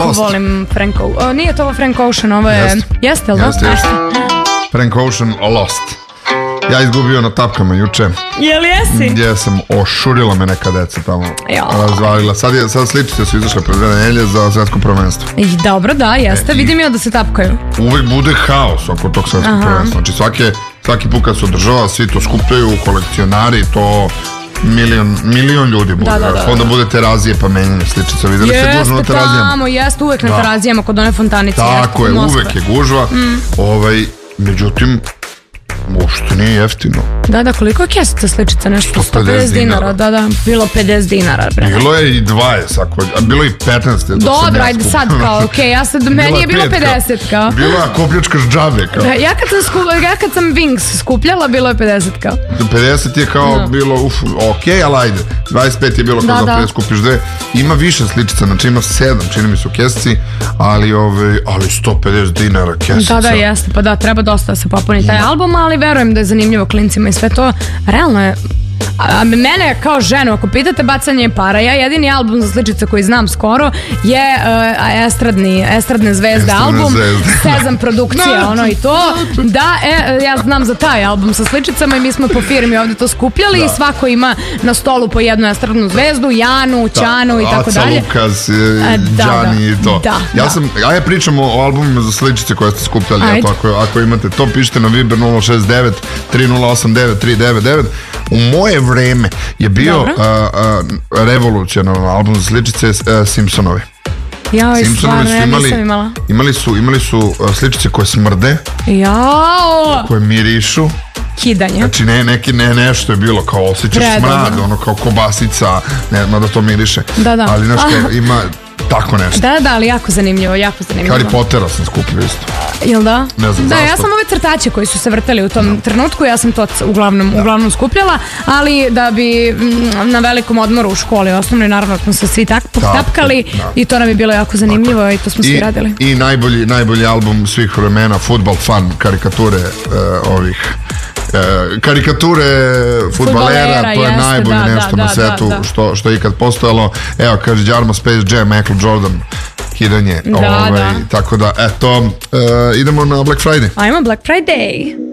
Lost. volim Frank Ocean. Nije to ovo Frank Ocean, ovo je... Jeste, li? Jeste. Frank Ocean Lost. Ja izgubio na tapkama juče. Jel jesi? Gdje sam ošurila me neka deca tamo. Razvalila. Sad sličice su izašle pred 2 nedelje za svetsko prvenstvo. Dobro, da, jeste. Vidim ja da se tapkaju. Uvek bude haos oko tog svetskog prvenstva. Znači svaki put kad se održava, svi to skupljaju, kolekcionari, to milion ljudi bude. Onda bude terazije pa menjene sličice. Videli ste gužva na terazijama? Jeste uvek na terazijama kod one fontanice. Tako je, uvek je gužva. Međutim, uopšte nije jeftino. Da, koliko je kesica sličica? Nešto 150 dinara. Da, bilo 50 dinara. Bilo je i 20, a bilo i 15. Dobro, ajde sad kao, okej, meni je bilo 50 kao. Bilo je kopljačka s džabe kao. Ja kad sam Wings skupljala, bilo je 50 kao. 50 je kao bilo, okej, ali ajde. 25 je bilo kao da preskupiš 2. Ima više sličica, znači ima 7, čini mi se u kesici, ali 150 dinara kesica. Da, jeste, pa da, treba dosta da se popuni taj album, ali verujem da je zanimljivo klincima i sve to. Realno je, mene kao ženu, ako pitate bacanje para, ja jedini album za sličice koji znam skoro je Estradne zvezde album, Sezam produkcija, ono i to. Da, ja znam za taj album sa sličicama i mi smo po firmi ovdje to skupljali i svako ima na stolu po jednu estradnu zvezdu, Janu, Ćanu i tako dalje. Aca, Lukas, Đani i to. Ja pričam o albumima za sličice koje ste skupljali, ako imate to, pišite na Viber 069 3089 399. U moje vreme je bio revolucionaran album za sličice Simpsonovi. Simpsonovi su imali su sličice koje smrde, koje mirišu. Kidanje. Znači nešto je bilo kao osjećaš smrad, ono kao kobasica, mada to miriše. Ali znaš ima tako nešto. Da, ali jako zanimljivo. Harry Pottera sam skupio isto. Jel da? Ne znam zašto. Ja sam ove crtače koji su se vrtali u tom trenutku, ja sam to uglavnom skupljala, ali da bi na velikom odmoru u školi osnovnoj, naravno smo se svi tapkali i to nam je bilo jako zanimljivo i to smo svi radili. I najbolji album svih vremena, Football Fun, karikature karikature fudbalera, to je najbolje nešto na svetu što je ikad postojalo. Evo, kaže Djarma Space Jam, Michael Jordan, kidanje. Tako da, eto, idemo na Black Friday. Ajmo Black Friday.